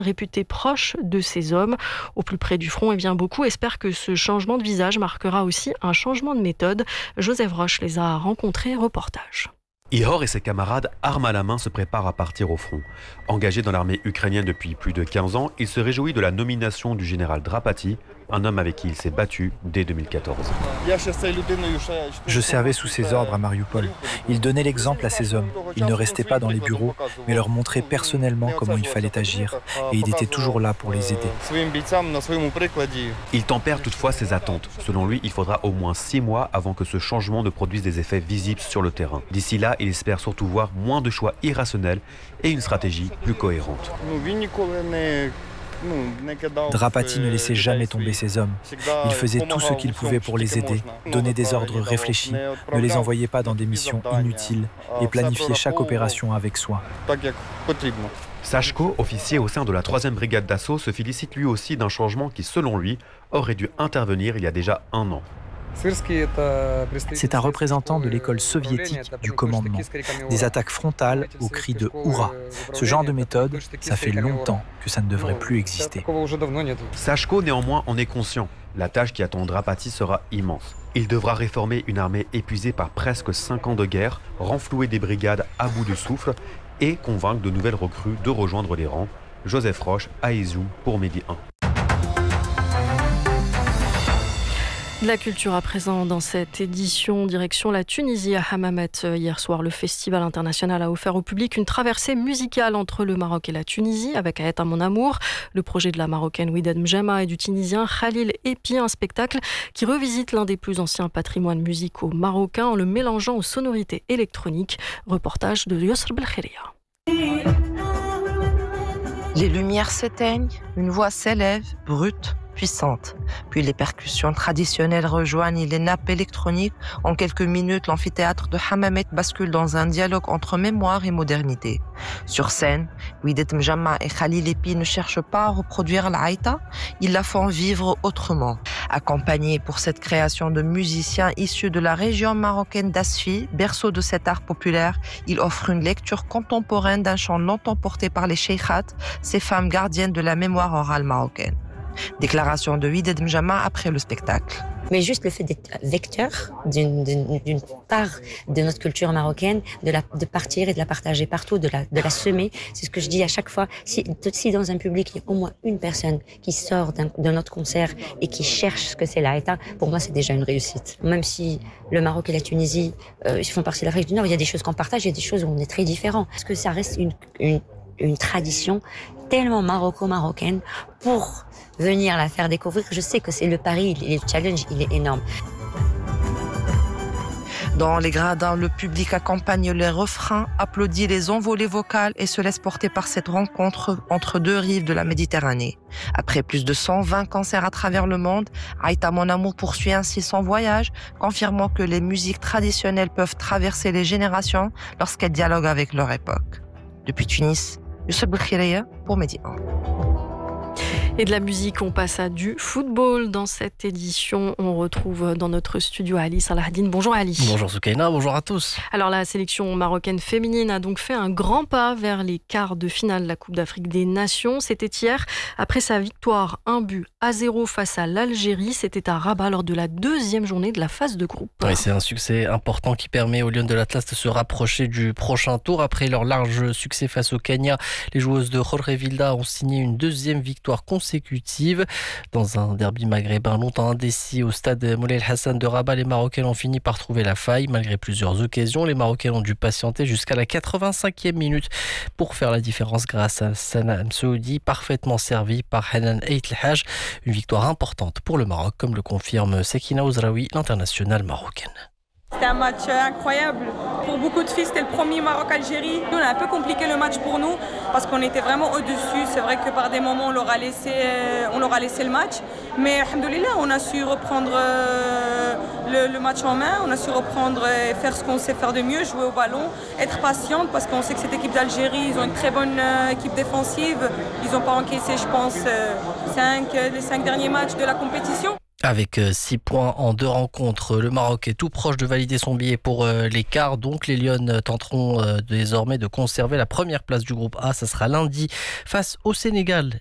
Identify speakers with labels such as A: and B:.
A: réputé proche de ces hommes. Au plus près du front, beaucoup espèrent que ce changement de visage marquera aussi un changement de méthode. Joseph Roche les a rencontrés, reportage.
B: Ihor et ses camarades, armes à la main, se préparent à partir au front. Engagé dans l'armée ukrainienne depuis plus de 15 ans, il se réjouit de la nomination du général Drapati, un homme avec qui il s'est battu dès 2014.
C: Je servais sous ses ordres à Mariupol. Il donnait l'exemple à ses hommes. Il ne restait pas dans les bureaux, mais leur montrait personnellement comment il fallait agir. Et il était toujours là pour les aider.
B: Il tempère toutefois ses attentes. Selon lui, il faudra au moins 6 mois avant que ce changement ne produise des effets visibles sur le terrain. D'ici là, il espère surtout voir moins de choix irrationnels et une stratégie plus cohérente.
C: Drapati ne laissait jamais tomber ses hommes. Il faisait tout ce qu'il pouvait pour les aider, donnait des ordres réfléchis, ne les envoyait pas dans des missions inutiles et planifiait chaque opération avec soin.
B: Sachko, officier au sein de la 3e brigade d'assaut, se félicite lui aussi d'un changement qui, selon lui, aurait dû intervenir il y a déjà 1 an.
C: C'est un représentant de l'école soviétique du commandement. Des attaques frontales au cri de « Hourra ». Ce genre de méthode, ça fait longtemps que ça ne devrait plus exister.
B: Sachko, néanmoins, en est conscient. La tâche qui attend Drapati sera immense. Il devra réformer une armée épuisée par presque 5 ans de guerre, renflouer des brigades à bout de souffle et convaincre de nouvelles recrues de rejoindre les rangs. Joseph Roche, à Izoum pour Midi 1.
A: La culture à présent dans cette édition, direction la Tunisie à Hammamet. Hier soir, le Festival international a offert au public une traversée musicale entre le Maroc et la Tunisie avec Aeta Mon Amour, le projet de la Marocaine Ouidad Mjama et du Tunisien Khalil Epi, un spectacle qui revisite l'un des plus anciens patrimoines musicaux marocains en le mélangeant aux sonorités électroniques. Reportage de Yousr Belkhiria.
D: Les lumières s'éteignent, une voix s'élève, brute, puissante. Puis les percussions traditionnelles rejoignent les nappes électroniques. En quelques minutes, l'amphithéâtre de Hammamet bascule dans un dialogue entre mémoire et modernité. Sur scène, Ouidad Mjama et Khalil Epi ne cherchent pas à reproduire l'Aïta, ils la font vivre autrement. Accompagnés pour cette création de musiciens issus de la région marocaine d'Asfi, berceau de cet art populaire, ils offrent une lecture contemporaine d'un chant longtemps porté par les sheikhat, ces femmes gardiennes de la mémoire orale marocaine. Déclaration de Ouidad Mjama après le spectacle.
E: Mais juste le fait d'être vecteur d'une part de notre culture marocaine, de partir et de la partager partout, de la semer, c'est ce que je dis à chaque fois. Si dans un public, il y a au moins une personne qui sort de notre concert et qui cherche ce que c'est l'Aïta, pour moi, c'est déjà une réussite. Même si le Maroc et la Tunisie ils font partie de l'Afrique du Nord, il y a des choses qu'on partage, il y a des choses où on est très différents. Parce que ça reste une tradition tellement marocaine pour venir la faire découvrir. Je sais que c'est le pari, le challenge, il est énorme.
D: Dans les gradins, le public accompagne les refrains, applaudit les envolées vocales et se laisse porter par cette rencontre entre deux rives de la Méditerranée. Après plus de 120 concerts à travers le monde, Aïta Mon Amour poursuit ainsi son voyage, confirmant que les musiques traditionnelles peuvent traverser les générations lorsqu'elles dialoguent avec leur époque. Depuis Tunis, Yousr Belkhiria pour Midi 1.
A: Et de la musique, on passe à du football. Dans cette édition, on retrouve dans notre studio Ali Salahdine. Bonjour Ali.
F: Bonjour Soukaina, bonjour à tous.
A: Alors la sélection marocaine féminine a donc fait un grand pas vers les quarts de finale de la Coupe d'Afrique des Nations. C'était hier, après sa victoire 1-0 face à l'Algérie. C'était à Rabat lors de la 2e journée de la phase de groupe.
F: Oui, c'est un succès important qui permet aux Lions de l'Atlas de se rapprocher du prochain tour. Après leur large succès face au Kenya, les joueuses de Jorge Vilda ont signé une 2e victoire consécutive. Dans un derby maghrébin longtemps indécis au stade Moulay El Hassan de Rabat, les Marocains ont fini par trouver la faille. Malgré plusieurs occasions, les Marocains ont dû patienter jusqu'à la 85e minute pour faire la différence grâce à Sana Msoudi, parfaitement servi par Hanan Ait El Haj. Une victoire importante pour le Maroc, comme le confirme Sekina Ouzraoui, l'internationale marocaine.
G: C'était un match incroyable. Pour beaucoup de filles, c'était le premier Maroc-Algérie. Nous, on a un peu compliqué le match pour nous parce qu'on était vraiment au-dessus. C'est vrai que par des moments, on leur a laissé le match. Mais, alhamdoulilah, on a su reprendre le match en main. On a su reprendre et faire ce qu'on sait faire de mieux, jouer au ballon, être patiente parce qu'on sait que cette équipe d'Algérie, ils ont une très bonne équipe défensive. Ils n'ont pas encaissé, je pense, les 5 derniers matchs de la compétition.
F: Avec 6 points en 2 rencontres, le Maroc est tout proche de valider son billet pour les quarts. Donc les Lions tenteront désormais de conserver la première place du groupe A. Ça sera lundi face au Sénégal